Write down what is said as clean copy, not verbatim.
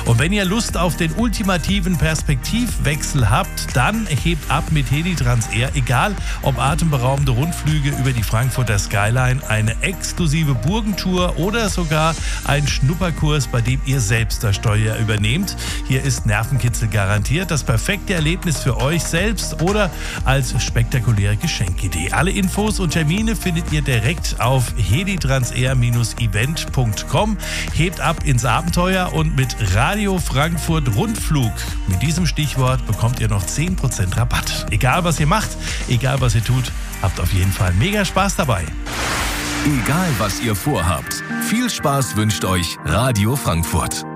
Und wenn ihr Lust auf den ultimativen Perspektivwechsel habt, dann hebt ab mit Hedi Transair. Egal ob atemberaubende Rundflüge über die Frankfurter Skyline, eine exklusive Burgentour oder sogar ein Schnupperkurs, bei dem ihr selbst das Steuer übernehmt. Hier ist Nervenkitzel garantiert. Das perfekte Erlebnis für euch selbst oder als spektakuläre Geschenkidee. Alle Infos und Termine findet ihr direkt auf heditransair-event.com. Hebt ab ins Abenteuer und mit Radio Frankfurt Rundflug. Mit diesem Stichwort bekommt ihr noch 10% Rabatt. Egal was ihr macht, egal was ihr tut, habt auf jeden Fall mega Spaß dabei. Egal was ihr vorhabt, viel Spaß wünscht euch Radio Frankfurt.